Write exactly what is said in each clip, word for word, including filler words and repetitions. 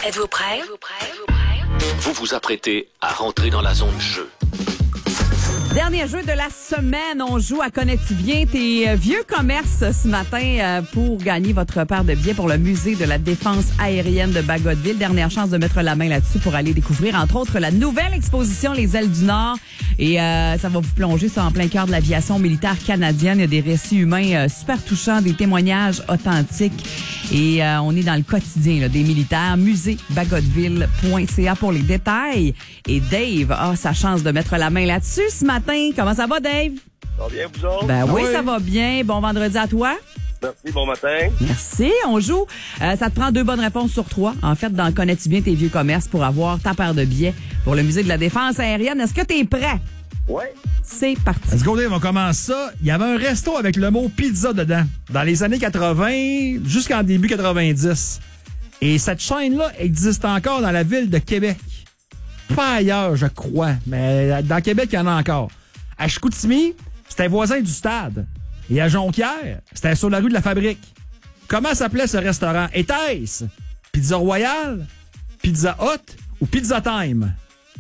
Êtes-vous prêts? Vous vous apprêtez à rentrer dans la zone jeu. Dernier jeu de la semaine, on joue à Connais-tu bien tes vieux commerces ce matin pour gagner votre paire de billets pour le musée de la défense aérienne de Bagotville. Dernière chance de mettre la main là-dessus pour aller découvrir entre autres la nouvelle exposition Les Ailes du Nord. Et euh, ça va vous plonger ça en plein cœur de l'aviation militaire canadienne. Il y a des récits humains euh, super touchants, des témoignages authentiques. Et euh, on est dans le quotidien là, des militaires. musée bagotville point c a pour les détails. Et Dave a sa chance de mettre la main là-dessus ce matin. Comment ça va, Dave? Ça va bien, vous autres? Ben oui, oui, ça va bien. Bon vendredi à toi. Merci, bon matin. Merci, on joue. Euh, ça te prend deux bonnes réponses sur trois. En fait, dans Connais-tu bien tes vieux commerces pour avoir ta paire de billets pour le musée de la défense aérienne. Est-ce que tu es prêt? Oui. C'est parti. Let's go, Dave, on commence ça. Il y avait un resto avec le mot pizza dedans, dans les années quatre-vingt jusqu'en début quatre-vingt-dix. Et cette chaîne-là existe encore dans la ville de Québec. Pas ailleurs, je crois, mais dans Québec, il y en a encore. À Chicoutimi, c'était voisin du stade. Et à Jonquière, c'était sur la rue de la Fabrique. Comment s'appelait ce restaurant? Était-ce Pizza Royale, Pizza Hut ou Pizza Time?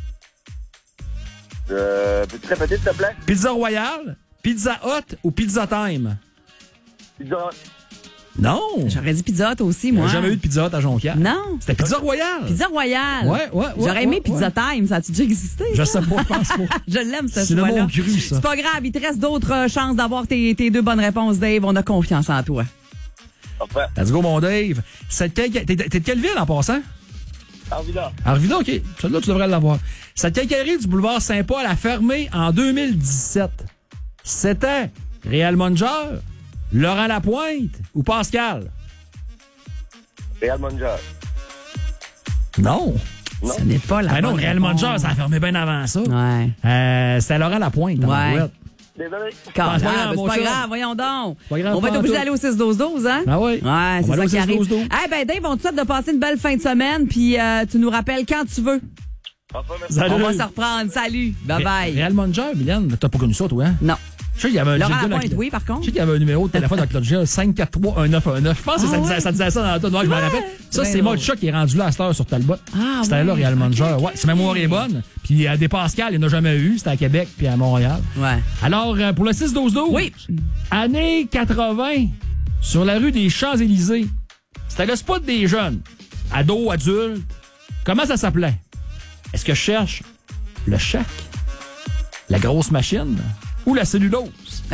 Euh, peux-tu répéter, s'il te plaît? Pizza Royale, Pizza Hut ou Pizza Time? Pizza. Non. J'aurais dit Pizza Hut aussi, Il n'y moi. a jamais eu de Pizza Hut à Jonquière. Non. C'était Pizza Royale. Pizza Royale. Ouais, ouais, ouais. J'aurais aimé ouais, Pizza ouais. Time. Ça a-tu déjà existé? Je sais pas, je pense pas. Je l'aime, ce C'est le choix-là. mot cru, ça. C'est pas grave. Il te reste d'autres euh, chances d'avoir tes, tes deux bonnes réponses, Dave. On a confiance en toi. Parfait. Let's go, mon Dave. C'est quel- T'es t'es de quelle ville en passant? Arvida. Arvida, OK. Celle-là, tu devrais l'avoir. Cette quincaillerie du boulevard Saint-Paul a fermé en deux mille dix-sept. C'était Réal Munger, Laurent Lapointe ou Pascal? Real Munger. Non. Non. Ce n'est pas la Ah non, bonne Réal réponse. Munger, ça a fermé bien avant ça. Ouais. Euh, c'était Laurent Lapointe. dans la Ouais. boîte. Désolé. Quand- C'est pas ah, grave, ben, mon c'est pas chum. grave, voyons donc. Pas grave, On va être pas obligé en d'aller au six douze douze, hein? Ah oui. Ouais, On va c'est aller ça au qui six arrive. douze douze. Eh ben Dave, on te souhaite de passer une belle fin de semaine, puis euh, tu nous rappelles quand tu veux. Parfait, merci. Salut. On va se reprendre. Salut. Bye bye. Réal Munger, Mylène, t'as pas connu ça, toi, hein? Non. Je sais qu'il y avait un Laurent jingle Lapointe, avec- oui, par contre. Je sais qu'il y avait un numéro de téléphone avec l'autre cinq quatre trois un neuf un neuf. Je pense que Ah ça, disait, ouais? ça disait ça dans la tonne. Ouais, je me Ouais. rappelle. Ça, Ben c'est non. Maud Chat qui est rendu là à cette heure sur Talbot. Ah, C'était ouais. là, Réal Munger. Ok, Ouais, si ma mémoire est bonne. Puis à des Pascal, il n'y en a jamais eu. C'était à Québec puis à Montréal. Ouais. Alors, euh, pour le six douze douze. Oui. Années quatre-vingt, sur la rue des Champs-Élysées. C'était le spot des jeunes. Ados, adultes. Comment ça s'appelait? Est-ce que je cherche le Shack, la grosse machine ou la cellulose?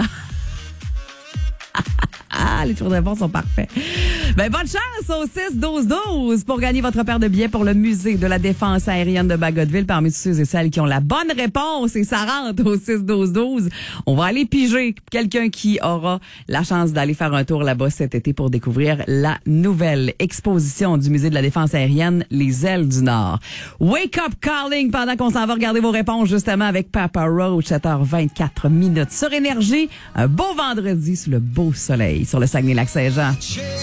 Ah, les tours de réponse sont parfaits. Ben, bonne chance au six douze douze pour gagner votre paire de billets pour le musée de la défense aérienne de Bagotville parmi tous ceux et celles qui ont la bonne réponse et ça rentre au six douze douze. On va aller piger quelqu'un qui aura la chance d'aller faire un tour là-bas cet été pour découvrir la nouvelle exposition du musée de la défense aérienne, Les Ailes du Nord. Wake Up Calling pendant qu'on s'en va regarder vos réponses justement avec Papa Roach, sept heures vingt-quatre minutes sur Énergie. Un beau vendredi sous le beau soleil sur le Saguenay-Lac-Saint-Jean.